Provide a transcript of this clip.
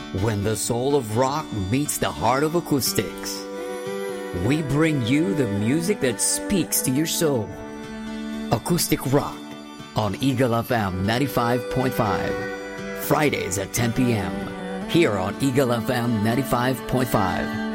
When the soul of rock meets the heart of acoustics, we bring you the music that speaks to your soul. Acoustic Rock on Eagle FM 95.5. Fridays at 10 p.m. here on Eagle FM 95.5.